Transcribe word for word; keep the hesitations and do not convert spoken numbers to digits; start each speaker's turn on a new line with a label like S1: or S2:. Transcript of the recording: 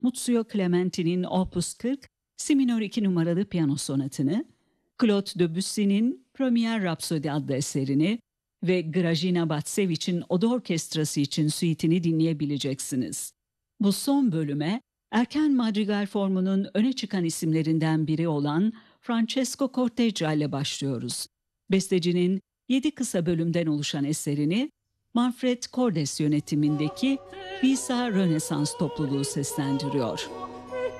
S1: Muzio Clementi'nin Opus kırk, Si minör iki numaralı piyano sonatını, Claude Debussy'nin Premier Rhapsody adlı eserini ve Grażyna Batsevich'in Oda Orkestrası için suite'ini dinleyebileceksiniz. Bu son bölüme erken madrigal formunun öne çıkan isimlerinden biri olan Francesco Corteggia ile başlıyoruz. Bestecinin yedi kısa bölümden oluşan eserini Manfred Cordes yönetimindeki Visa Rönesans topluluğu seslendiriyor.